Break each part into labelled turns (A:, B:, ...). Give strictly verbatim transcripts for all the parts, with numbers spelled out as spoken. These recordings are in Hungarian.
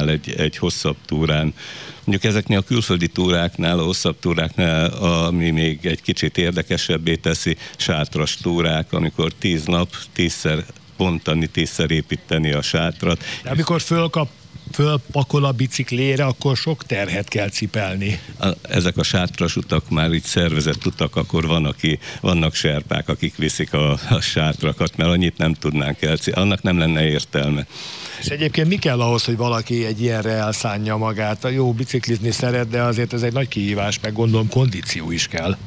A: elindulnál egy, egy hosszabb túrán. Mondjuk ezeknél a külföldi túráknál, a hosszabb túráknál, ami még egy kicsit érdekesebbé teszi, sátras túrák, amikor tíz nap, tízszer bontani, tízszer építeni a sátrat.
B: De amikor fölkap fölpakol a biciklére, akkor sok terhet kell cipelni.
A: A, ezek a sátras utak már így szervezett utak, akkor van, aki, vannak serpák, akik viszik a, a sátrakat, mert annyit nem tudnánk elcipelni, annak nem lenne értelme.
B: És egyébként mi kell ahhoz, hogy valaki egy ilyenre elszánja magát? A jó, biciklizni szeret, de azért ez egy nagy kihívás, meg gondolom kondíció is kell.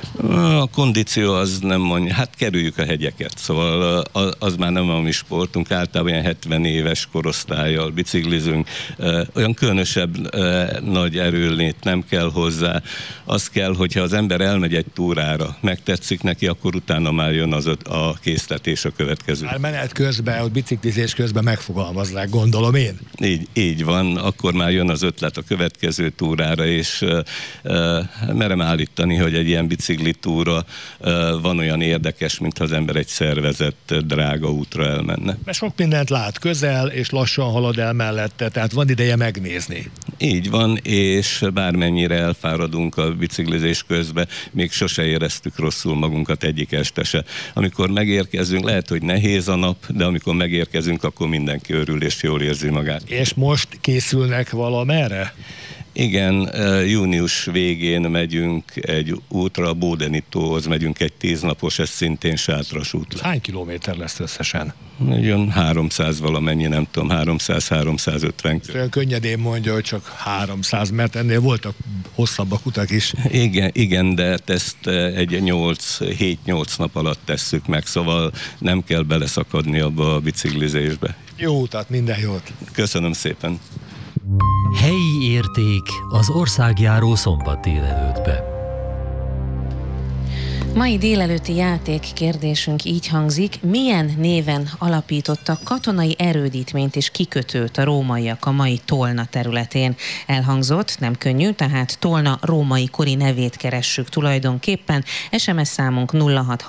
A: A kondíció az nem mondja, hát kerüljük a hegyeket, szóval az már nem a mi sportunk, általában ilyen hetven éves korosztállyal biciklizünk, olyan különösebb nagy erőlét nem kell hozzá, az kell, hogyha az ember elmegy egy túrára, megtetszik neki, akkor utána már jön az a készletés a következő.
B: Már menet közben, ott biciklizés közben megfogalmazzák, gondolom én.
A: Így, így van, akkor már jön az ötlet a következő túrára, és uh, uh, merem állítani, hogy egy ilyen biciklitúra uh, van olyan érdekes, mintha az ember egy szervezett, drága útra elmenne.
B: Mert sok mindent lát közel, és lassan halad el mellette, tehát van ideje megnézni.
A: Így van, és bármennyire elfáradunk a biciklizés közben, még sose éreztük rosszul magunkat egyik este se. Amikor megérkezünk, lehet, hogy nehéz a nap, de amikor megérkezünk, akkor mindenki örül és jól érzi magát.
B: És most készülnek valamerre?
A: Igen, június végén megyünk egy útra, a Bódenitóhoz megyünk egy tíznapos, ez szintén sátras út.
B: Hány kilométer lesz összesen?
A: Jön háromszáz valamennyi, nem tudom, háromszáz-háromszázötven.
B: Olyan könnyedén mondja, hogy csak háromszáz, mert ennél voltak hosszabbak utak is.
A: Igen, igen, de ezt egy nyolc-hét-nyolc nap alatt tesszük meg, szóval nem kell beleszakadni abba a biciklizésbe.
B: Jó utat, minden jót!
A: Köszönöm szépen!
C: Helyi érték az országjáró szombat délelőttbe.
D: Mai délelőtti játék kérdésünk így hangzik: milyen néven alapítottak katonai erődítményt és kikötőt a rómaiak a mai Tolna területén? Elhangzott, nem könnyű, tehát Tolna római kori nevét keressük tulajdonképpen. es em es számunk nulla hat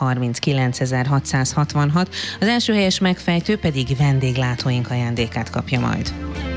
D: harminckilencezer-hatszázhatvanhat, az első helyes megfejtő pedig vendéglátóink ajándékát kapja majd.